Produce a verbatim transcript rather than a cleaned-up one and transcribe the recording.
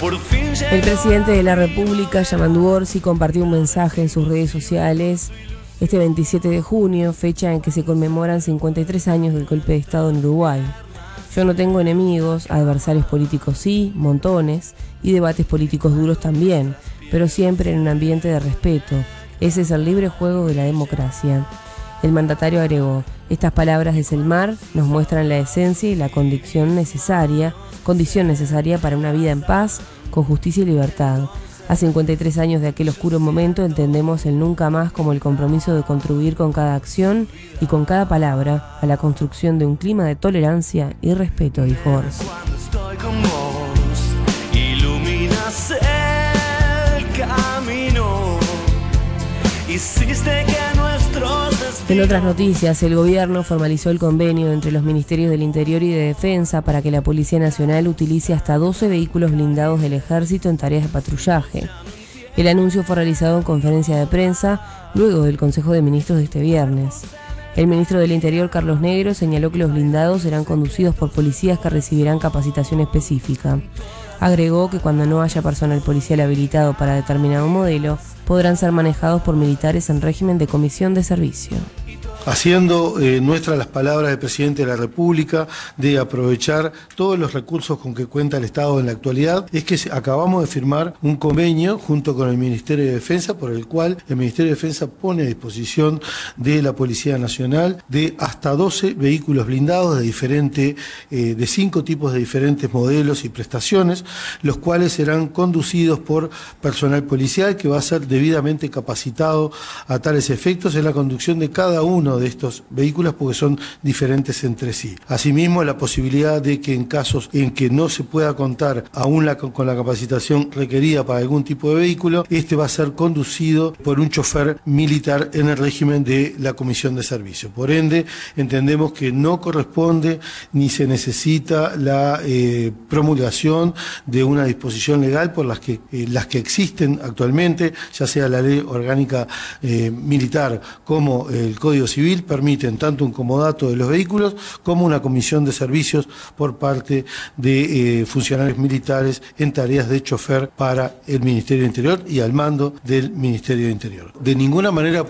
El presidente de la República, Yamandu Orsi, compartió un mensaje en sus redes sociales este veintisiete de junio, fecha en que se conmemoran cincuenta y tres años del golpe de Estado en Uruguay. Yo no tengo enemigos, adversarios políticos sí, montones, y debates políticos duros también, pero siempre en un ambiente de respeto. Ese es el libre juego de la democracia. El mandatario agregó: estas palabras de Selmar nos muestran la esencia y la condición necesaria, condición necesaria para una vida en paz, con justicia y libertad. A cincuenta y tres años de aquel oscuro momento entendemos el nunca más como el compromiso de contribuir con cada acción y con cada palabra a la construcción de un clima de tolerancia y respeto, dijo Orsi. Cuando estoy con vos, iluminas el camino. Hiciste que nuestros destinos... En otras noticias, el gobierno formalizó el convenio entre los Ministerios del Interior y de Defensa para que la Policía Nacional utilice hasta doce vehículos blindados del Ejército en tareas de patrullaje. El anuncio fue realizado en conferencia de prensa luego del Consejo de Ministros de este viernes. El ministro del Interior, Carlos Negro, señaló que los blindados serán conducidos por policías que recibirán capacitación específica. Agregó que cuando no haya personal policial habilitado para determinado modelo, podrán ser manejados por militares en régimen de comisión de servicio. Haciendo eh, nuestras las palabras del presidente de la República de aprovechar todos los recursos con que cuenta el Estado en la actualidad, es que acabamos de firmar un convenio junto con el Ministerio de Defensa, por el cual el Ministerio de Defensa pone a disposición de la Policía Nacional de hasta doce vehículos blindados de diferente, eh, de cinco tipos de diferentes modelos y prestaciones, los cuales serán conducidos por personal policial que va a ser debidamente capacitado a tales efectos en la conducción de cada uno de estos vehículos, porque son diferentes entre sí. Asimismo, la posibilidad de que en casos en que no se pueda contar aún la, con la capacitación requerida para algún tipo de vehículo, este va a ser conducido por un chofer militar en el régimen de la comisión de servicio. Por ende, entendemos que no corresponde ni se necesita la eh, promulgación de una disposición legal por las que, eh, las que existen actualmente, ya sea la ley orgánica eh, militar como el Código Civil, permiten tanto un comodato de los vehículos como una comisión de servicios por parte de eh, funcionarios militares en tareas de chofer para el Ministerio del Interior y al mando del Ministerio del Interior. De ninguna manera